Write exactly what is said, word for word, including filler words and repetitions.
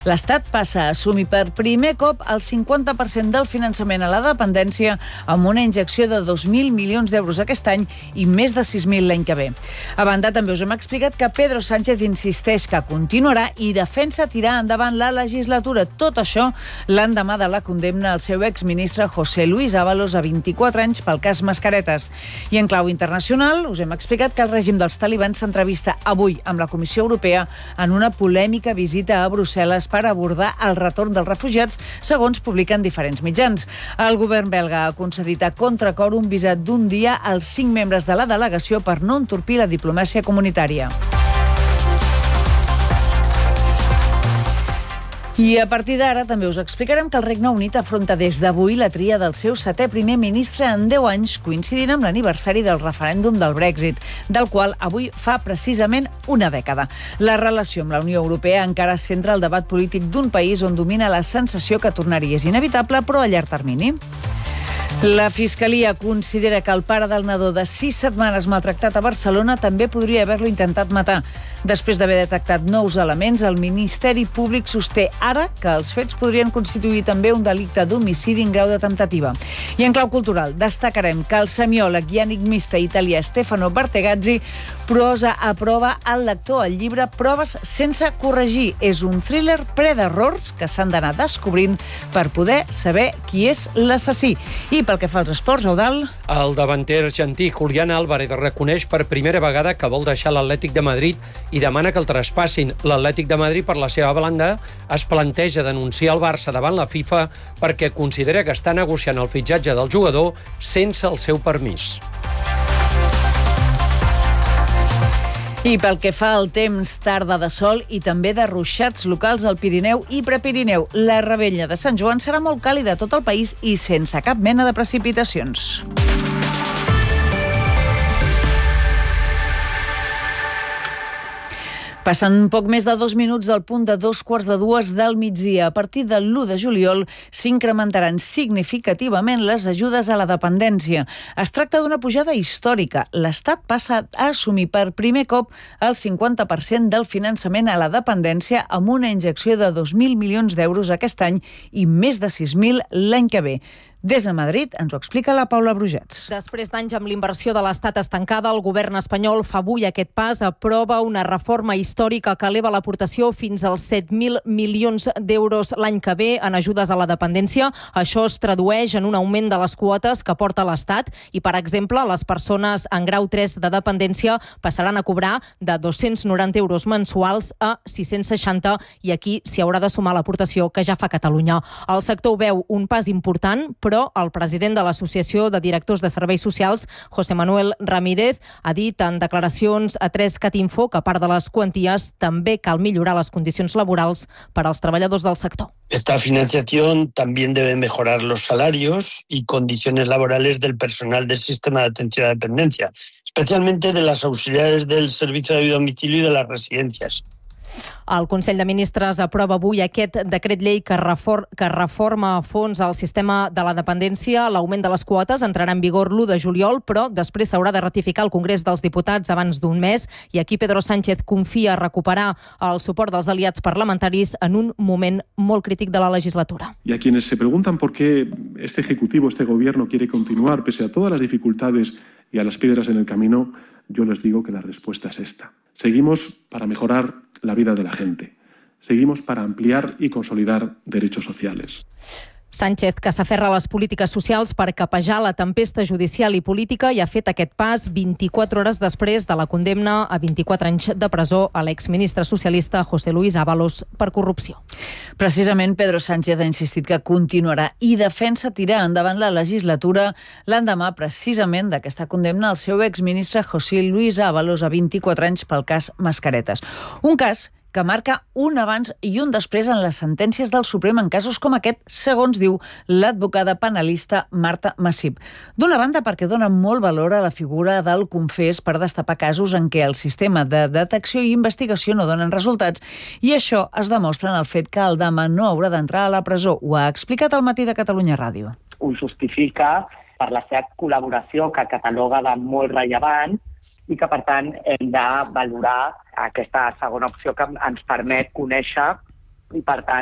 L'Estat passa a assumir per primer cop el cinquanta per cent del finançament a la dependència amb una injecció de dos mil milions d'euros aquest any i més de sis mil l'any que ve. A banda, també us hem explicat que Pedro Sánchez insisteix que continuarà i defensa tirar endavant la legislatura. Tot això l'endemà de la condemna al seu exministre José Luis Ábalos a vint-i-quatre anys pel cas Mascaretes. I en clau internacional us hem explicat que el règim dels talibans s'entrevista avui amb la Comissió Europea en una polèmica visita a Brussel·les per abordar el retorn dels refugiats, segons publiquen diferents mitjans. El govern belga ha concedit a contracor un visat d'un dia als cinc membres de la delegació per no entorpir la diplomàcia comunitària. I a partir d'ara també us explicarem que el Regne Unit afronta des d'avui la tria del seu setè primer ministre en deu anys, coincidint amb l'aniversari del referèndum del Brexit, del qual avui fa precisament una dècada. La relació amb la Unió Europea encara centra el debat polític d'un país on domina la sensació que tornaria és inevitable, però a llarg termini. La Fiscalia considera que el pare del nadó de sis setmanes maltractat a Barcelona també podria haver-lo intentat matar. Després d'haver detectat nous elements, el Ministeri Públic sosté ara que els fets podrien constituir també un delicte d'homicidi en grau de temptativa. I en clau cultural, destacarem que el semiòleg i enigmista italià Stefano Bartegazzi posa a prova al lector el llibre Proves sense corregir. És un thriller ple d'errors que s'han d'anar descobrint per poder saber qui és l'assassí. I pel que fa als esports, Eudald... El davanter argentí Julián Álvarez reconeix per primera vegada que vol deixar l'Atlètic de Madrid i demana que el traspassin. L'Atlètic de Madrid, per la seva banda, es planteja denunciar el Barça davant la FIFA perquè considera que està negociant el fitxatge del jugador sense el seu permís. I pel que fa al temps, tarda de sol i també de ruixats locals al Pirineu i Prepirineu. La Revetlla de Sant Joan serà molt càlida a tot el país i sense cap mena de precipitacions. Passen poc més de dos minuts del punt de dos quarts de dues del migdia. A partir del l'u de juliol s'incrementaran significativament les ajudes a la dependència. Es tracta d'una pujada històrica. L'Estat passa a assumir per primer cop el cinquanta per cent del finançament a la dependència amb una injecció de dos mil milions d'euros aquest any i més de sis mil l'any que ve. Des de Madrid ens ho explica la Paula Brugets. Després d'anys amb l'inversió de l'Estat estancada, el govern espanyol fa avui aquest pas, aprova una reforma històrica que eleva l'aportació fins als set mil milions d'euros l'any que ve en ajudes a la dependència. Això es tradueix en un augment de les quotes que porta l'Estat i, per exemple, les persones en grau tres de dependència passaran a cobrar de dos-cents noranta euros mensuals a sis-cents seixanta i aquí s'hi haurà de sumar l'aportació que ja fa Catalunya. El sector veu un pas important, però però el president de l'Associació de Directors de Serveis Socials, José Manuel Ramírez, ha dit en declaracions a tres cat info que a part de les quanties també cal millorar les condicions laborals per als treballadors del sector. Esta financiación también debe mejorar los salarios y condiciones laborales del personal del sistema de atención a la dependencia, especialmente de las auxiliares del servicio de ayuda a domicilio y de las residencias. El Consell de Ministres aprova avui aquest decret llei que, refor que reforma a fons el sistema de la dependència. L'augment de les quotes entrarà en vigor l'u de juliol, però després s'haurà de ratificar al Congrés dels Diputats abans d'un mes i aquí Pedro Sánchez confia recuperar el suport dels aliats parlamentaris en un moment molt crític de la legislatura. Y a quienes se preguntan por qué este Ejecutivo, este Gobierno quiere continuar pese a todas las dificultades y a las piedras en el camino, yo les digo que la respuesta es esta. Seguimos para mejorar la vida de la gente. Seguimos para ampliar y consolidar derechos sociales. Sánchez, que s'aferra a les polítiques socials per capejar la tempesta judicial i política i ha fet aquest pas vint-i-quatre hores després de la condemna a vint-i-quatre anys de presó a l'exministre socialista José Luis Ábalos per corrupció. Precisament Pedro Sánchez ha insistit que continuarà i defensa tirar endavant la legislatura l'endemà precisament d'aquesta condemna al seu exministre José Luis Ábalos a vint-i-quatre anys pel cas Mascaretes. Un cas que marca un abans i un després en les sentències del Suprem en casos com aquest, segons diu l'advocada penalista Marta Massip. D'una banda, perquè dona molt valor a la figura del confés per destapar casos en què el sistema de detecció i investigació no donen resultats, i això es demostra en el fet que Aldama no haurà d'entrar a la presó. Ho ha explicat al Matí de Catalunya Ràdio. Ho justifica per la seva col·laboració, que cataloga de molt rellevant, i que, per tant, hem de valorar aquesta segona opció que ens permet conèixer i per tant